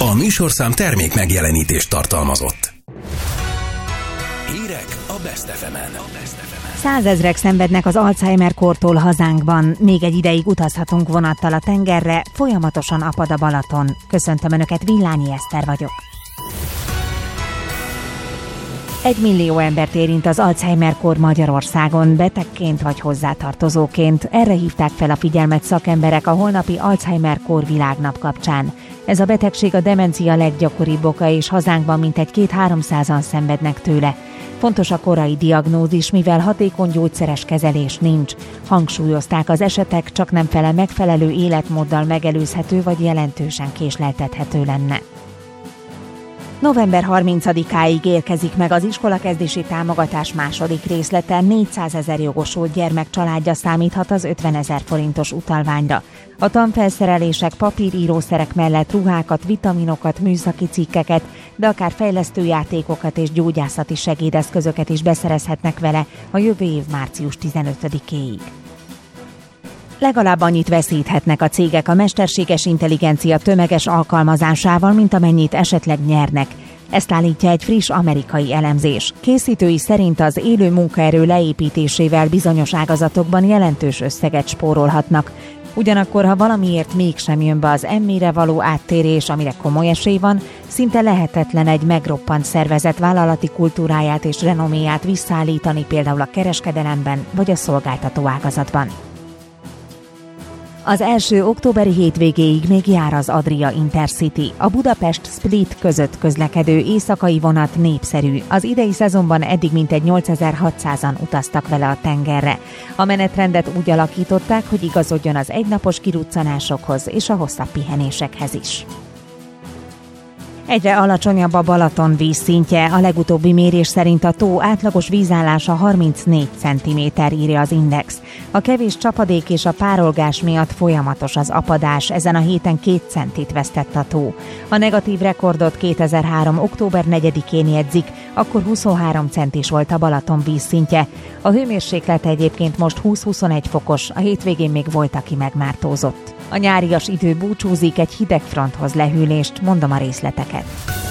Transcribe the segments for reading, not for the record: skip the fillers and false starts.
A műsorszám termék megjelenítést tartalmazott. Hírek a Best FM-en. 100 000-ek szenvednek az Alzheimer-kórtól hazánkban. Még egy ideig utazhatunk vonattal a tengerre, folyamatosan apad a Balaton. Köszöntöm Önöket, Villányi Eszter vagyok. 1 millió embert érint az Alzheimer-kór Magyarországon, betegként vagy hozzátartozóként. Erre hívták fel a figyelmet szakemberek a holnapi Alzheimer-kór világnap kapcsán. Ez a betegség a demencia leggyakoribb oka, és hazánkban mintegy 200-300-an szenvednek tőle. Fontos a korai diagnózis, mivel hatékony gyógyszeres kezelés nincs. Hangsúlyozták, az esetek csak nem megfelelő életmóddal megelőzhető vagy jelentősen késleltethető lenne. November 30-áig érkezik meg az iskolakezdési támogatás második részlete. 400 000 jogosult gyermek családja számíthat az 50 000 forintos utalványra. A tanfelszerelések, papírírószerek mellett ruhákat, vitaminokat, műszaki cikkeket, de akár fejlesztőjátékokat és gyógyászati segédeszközöket is beszerezhetnek vele a jövő év március 15-éig. Legalább annyit veszíthetnek a cégek a mesterséges intelligencia tömeges alkalmazásával, mint amennyit esetleg nyernek. Ezt állítja egy friss amerikai elemzés. Készítői szerint az élő munkaerő leépítésével bizonyos ágazatokban jelentős összeget spórolhatnak. Ugyanakkor, ha valamiért mégsem jön be az emmire való áttérés, amire komoly esély van, szinte lehetetlen egy megroppant szervezet vállalati kultúráját és renoméját visszaállítani, például a kereskedelemben vagy a szolgáltató ágazatban. Az első októberi hétvégéig még jár az Adria Intercity. A Budapest-Split között közlekedő éjszakai vonat népszerű. Az idei szezonban eddig mintegy 8600-an utaztak vele a tengerre. A menetrendet úgy alakították, hogy igazodjon az egynapos kiruccanásokhoz és a hosszabb pihenésekhez is. Egyre alacsonyabb a Balaton vízszintje. A legutóbbi mérés szerint a tó átlagos vízállása 34 cm, írja az Index. A kevés csapadék és a párolgás miatt folyamatos az apadás. Ezen a héten 2 centit vesztett a tó. A negatív rekordot 2003. október 4-én jegyzik, akkor 23 centis volt a Balaton vízszintje. A hőmérséklet egyébként most 20-21 fokos, a hétvégén még volt, aki megmártózott. A nyárias idő búcsúzik, egy hideg fronthoz lehűlést, mondom a részleteket.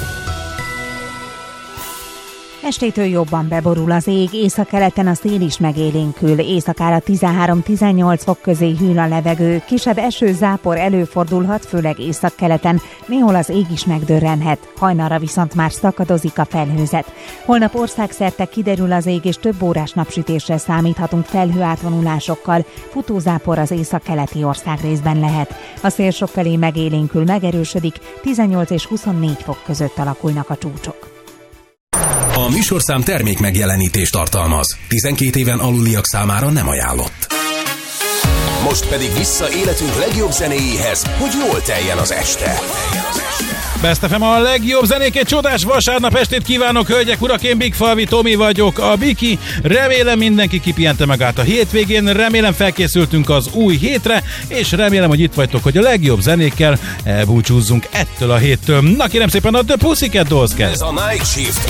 Estétől jobban beborul az ég, északkeleten a szél is megélénkül, éjszakára 13-18 fok közé hűl a levegő, kisebb eső-zápor előfordulhat, főleg északkeleten, néhol az ég is megdörrenhet, hajnalra viszont már szakadozik a felhőzet. Holnap országszerte kiderül az ég, és több órás napsütésre számíthatunk felhőátvonulásokkal, futózápor az északkeleti országrészben lehet. A szél sokfelé megélénkül, megerősödik, 18 és 24 fok között alakulnak a csúcsok. A műsorszám termék megjelenítést tartalmaz. 12 éven aluliak számára nem ajánlott. Most pedig vissza életünk legjobb zenéjéhez, hogy jól teljen az este. Best FM a legjobb zenék, egy csodás vasárnap estét kívánok, hölgyek, urak, én Bigfalvi Tomi vagyok, a Biki. Remélem mindenki kipihente magát a hétvégén, remélem felkészültünk az új hétre, és remélem, hogy itt vagytok, hogy a legjobb zenékkel elbúcsúzzunk ettől a héttől. Na kérem szépen, a The Pussycat Dolls kezd. Ez a Night Shift.